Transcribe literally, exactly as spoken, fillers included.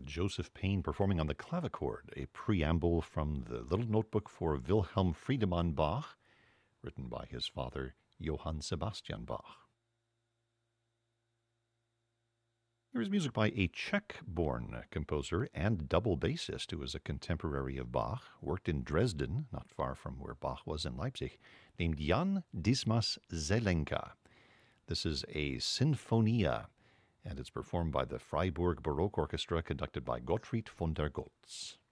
Joseph Payne performing on the clavichord, a preamble from the Little Notebook for Wilhelm Friedemann Bach, written by his father, Johann Sebastian Bach. Here is music by a Czech-born composer and double bassist who is a contemporary of Bach, worked in Dresden, not far from where Bach was in Leipzig, named Jan Dismas Zelenka. This is a Sinfonia, and it's performed by the Freiburg Baroque Orchestra, conducted by Gottfried von der Goltz.